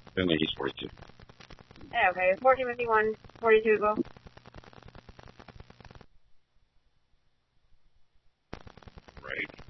Then he's 42. Yeah, okay. 1451, 42 go. Right.